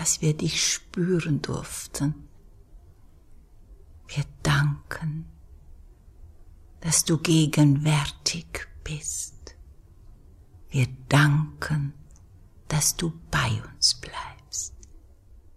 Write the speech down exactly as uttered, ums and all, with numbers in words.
dass wir dich spüren durften. Wir danken, dass du gegenwärtig bist. Wir danken, dass du bei uns bleibst.